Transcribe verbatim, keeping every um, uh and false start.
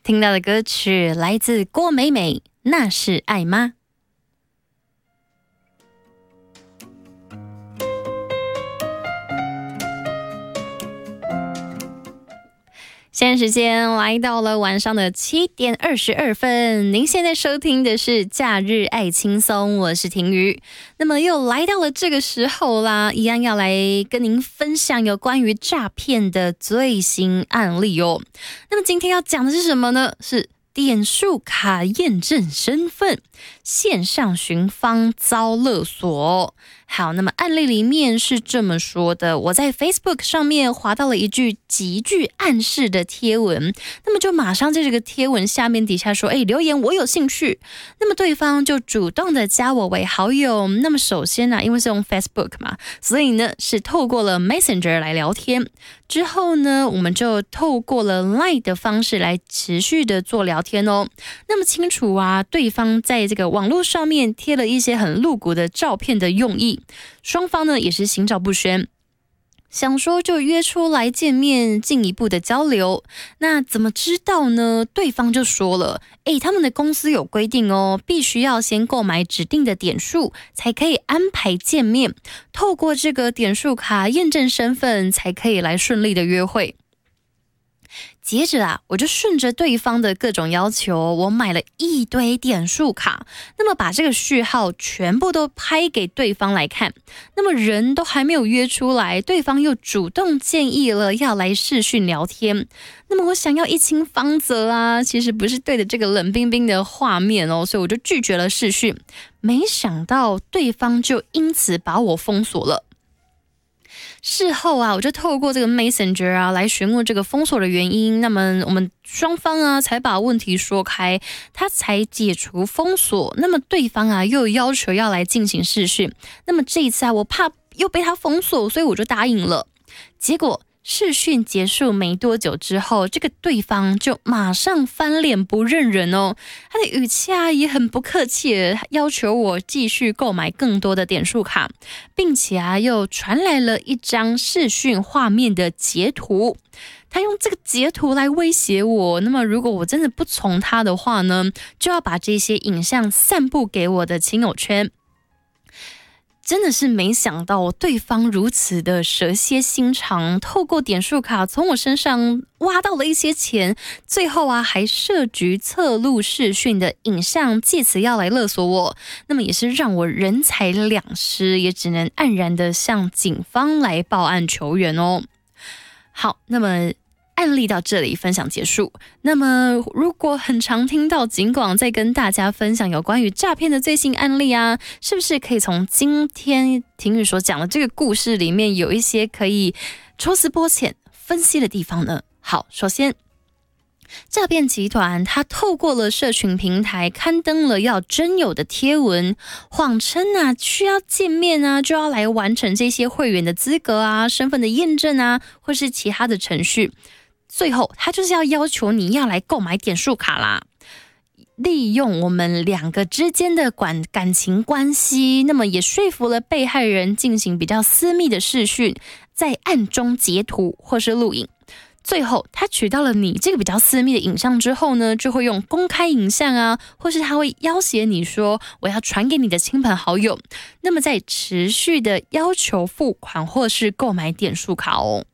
听到的歌曲来自郭美美，那是爱吗？现在时间来到了晚上的七点二十二分，您现在收听的是假日爱轻松，我是婷瑜。那么又来到了这个时候啦，一样要来跟您分享有关于诈骗的最新案例哦。那么今天要讲的是什么呢？是点数卡验证身份，线上寻方遭勒索。好，那么案例里面是这么说的，我在 Facebook 上面滑到了一句极具暗示的贴文，那么就马上在这个贴文下面底下说，哎，留言我有兴趣，那么对方就主动的加我为好友。那么首先呢、啊，因为是用 Facebook 嘛，所以呢是透过了 Messenger 来聊天，之后呢我们就透过了 Line 的方式来持续的做聊天哦。那么清楚啊，对方在这个网络上面贴了一些很露骨的照片的用意，双方呢也是心照不宣，想说就约出来见面进一步的交流。那怎么知道呢？对方就说了，诶，他们的公司有规定哦，必须要先购买指定的点数才可以安排见面，透过这个点数卡验证身份才可以来顺利的约会。接着啊，我就顺着对方的各种要求，我买了一堆点数卡，那么把这个序号全部都拍给对方来看。那么人都还没有约出来，对方又主动建议了要来视讯聊天。那么我想要一清方泽啊，其实不是对着这个冷冰冰的画面哦，所以我就拒绝了视讯。没想到对方就因此把我封锁了。事后啊，我就透过这个 Messenger 啊来询问这个封锁的原因，那么我们双方啊才把问题说开，他才解除封锁。那么对方啊又要求要来进行视讯，那么这一次啊我怕又被他封锁，所以我就答应了。结果视讯结束没多久之后，这个对方就马上翻脸不认人哦，他的语气啊也很不客气，要求我继续购买更多的点数卡，并且啊又传来了一张视讯画面的截图。他用这个截图来威胁我，那么如果我真的不从他的话呢，就要把这些影像散布给我的亲友圈。真的是没想到对方如此的蛇蝎心肠，透过点数卡从我身上挖到了一些钱，最后啊还设局侧录视讯的影像，借此要来勒索我。那么也是让我人财两失，也只能黯然的向警方来报案求援哦。好，那么案例到这里分享结束。那么如果很常听到警广在跟大家分享有关于诈骗的最新案例啊，是不是可以从今天婷宇所讲的这个故事里面有一些可以抽丝剥茧分析的地方呢？好，首先诈骗集团他透过了社群平台刊登了要征友的贴文，谎称啊需要见面啊就要来完成这些会员的资格啊、身份的验证啊，或是其他的程序。最后他就是要要求你要来购买点数卡啦，利用我们两个之间的感感情关系，那么也说服了被害人进行比较私密的视讯，在暗中截图或是录影。最后他取到了你这个比较私密的影像之后呢，就会用公开影像啊，或是他会要挟你说我要传给你的亲朋好友，那么再持续的要求付款或是购买点数卡哦。